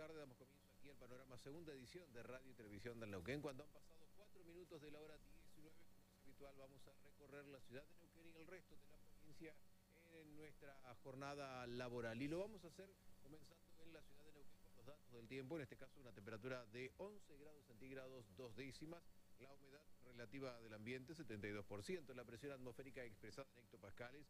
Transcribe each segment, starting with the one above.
tardes, damos comienzo aquí al Panorama, segunda edición de Radio y Televisión del Neuquén. Cuando han pasado 4 minutos de la hora 19, como es habitual, vamos a recorrer la ciudad de Neuquén y el resto de la provincia en nuestra jornada laboral. Y lo vamos a hacer comenzando en la ciudad de Neuquén con los datos del tiempo, en este caso una temperatura de 11 grados centígrados 2 décimas. La humedad relativa del ambiente, 72%. La presión atmosférica expresada en hectopascales,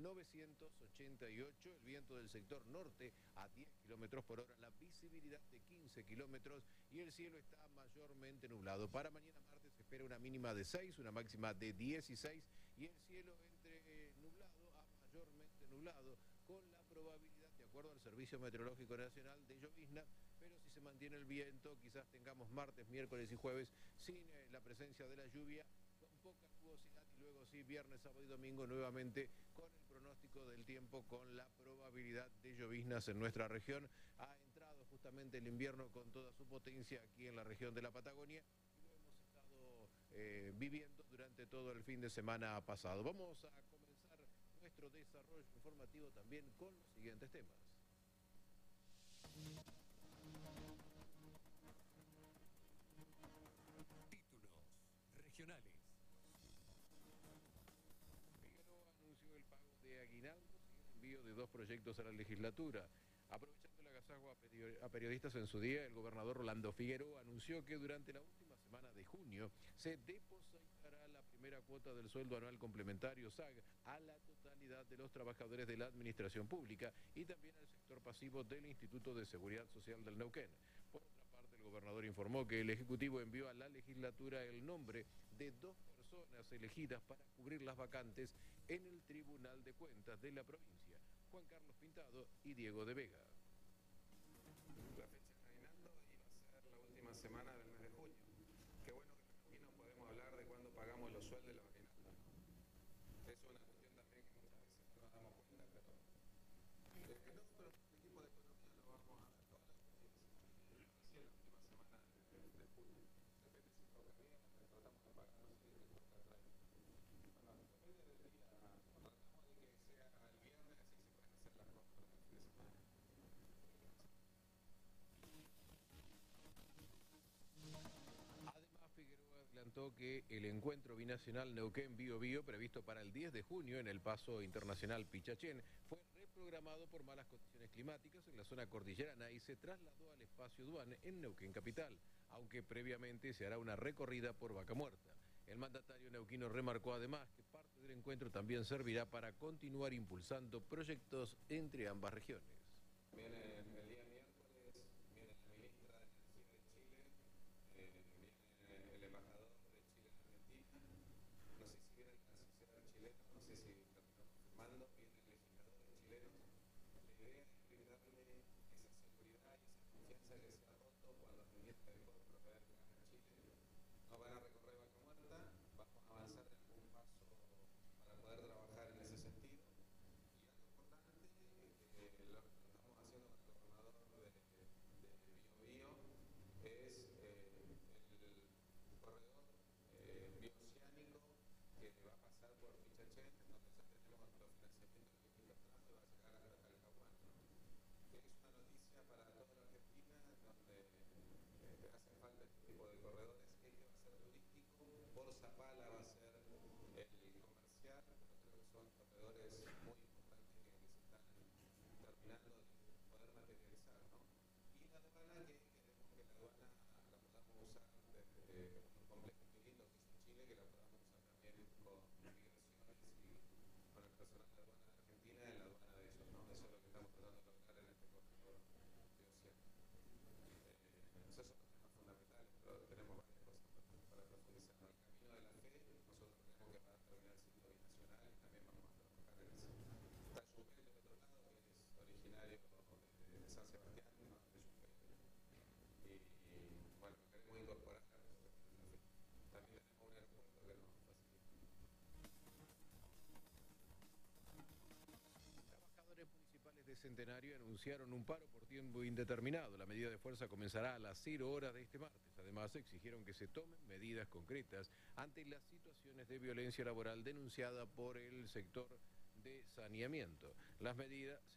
988. El viento del sector norte a 10 kilómetros por hora. La visibilidad de 15 kilómetros y el cielo está mayormente nublado. Para mañana martes se espera una mínima de 6, una máxima de 16 y el cielo entre nublado a mayormente nublado, con la probabilidad, de acuerdo al Servicio Meteorológico Nacional, de llovizna, pero si se mantiene el viento, quizás tengamos martes, miércoles y jueves sin la presencia de la lluvia, con poca nubosidad, y luego sí, viernes, sábado y domingo nuevamente con el pronóstico del tiempo, con la probabilidad de lloviznas en nuestra región. Ha entrado justamente el invierno con toda su potencia aquí en la región de la Patagonia y lo hemos estado viviendo durante todo el fin de semana pasado. Vamos a comenzar nuestro desarrollo informativo también con los siguientes temas. Títulos regionales. Figueroa anunció el pago de aguinaldos y el envío de 2 proyectos a la legislatura. Aprovechando el agasajo a periodistas en su día, el gobernador Rolando Figueroa anunció que durante la última semana de junio se depositará la primera cuota del sueldo anual complementario SAG a la totalidad de los trabajadores de la administración pública y también al sector pasivo del Instituto de Seguridad Social del Neuquén. Por otra parte, el gobernador informó que el Ejecutivo envió a la legislatura el nombre de 2 personas elegidas para cubrir las vacantes en el Tribunal de Cuentas de la provincia: Juan Carlos Pintado y Diego de Vega. La fecha está aguinaldo y va a ser la última semana del mes de junio. Qué bueno que aquí nos podemos hablar de cuándo pagamos los sueldos de los aguinaldos, ¿no? Es una cuestión también que muchas veces no nos damos cuenta, pero el equipo de economía lo vamos a ver todas las semanas, así en la última semana de junio. Depende si toca bien, tratamos de pagar, no sé si toca atrás. Bueno, depende del día, tratamos de que sea el viernes, así se pueden hacer las cosas para el fin de semana. Además, Figueroa adelantó que el encuentro binacional Neuquén-Biobío, previsto para el 10 de junio en el Paso Internacional Pichachén, fue reprogramado por malas condiciones climáticas en la zona cordillerana y se trasladó al espacio Duan en Neuquén Capital, aunque previamente se hará una recorrida por Vaca Muerta. El mandatario neuquino remarcó además que parte del encuentro también servirá para continuar impulsando proyectos entre ambas regiones. Viene el día miércoles, viene la ministra de Energía de Chile, viene el embajador de Chile en Argentina, no sé si viene el canciller chileno, no sé si lo está confirmando, vienen legisladores chilenos. La idea es brindarle esa seguridad y esa confianza que se ha roto cuando el ministro dejó de proveer gas a Chile. No van a recorrer Vaca Muerta, vamos a avanzar en algún paso para poder trabajar en ese sentido. Y algo importante, lo que estamos haciendo con el gobernador de Biobío es el corredor bioceánico que va a pasar por Pichachén, donde ya tenemos los financiamientos de distintos tramos y va a llegar hasta Talcahuano, ¿no? Que es una noticia para toda la Argentina, donde hace falta este tipo de corredores. Este va a ser turístico, por Zapala va a ser el comercial, pero creo que son corredores muy importantes que se están terminando de poder materializar, ¿no? Y la aduana, que queremos que la aduana la podamos usar desde un complejo muy lindo que es en Chile, que la podamos usar también con migraciones y con el personal de aduana de Argentina en la aduana de ellos, ¿no? Eso es lo que estamos tratando de lograr en este corredor de océano. Esos son los temas fundamentales, pero tenemos varias cosas para profundizar. En el camino de la fe, nosotros creemos que va a terminar siendo binacional y también vamos a trabajar en eso. Está Yupel del otro lado, que es originario de San Sebastián, ¿no? De Yupel. Y bueno, queremos incorporar a nosotros en la fe. También tenemos un aeropuerto que nos facilita. Trabajadores municipales de Centenario anunciaron un paro por tiempo indeterminado. La medida de fuerza comenzará a las 0 horas de este martes. Además, exigieron que se tomen medidas concretas ante las situaciones de violencia laboral denunciada por el sector de saneamiento. Las medidas